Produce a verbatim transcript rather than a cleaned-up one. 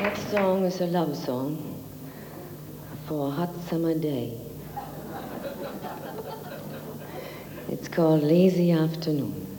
That song is a love song for a hot summer day. It's called Lazy Afternoon.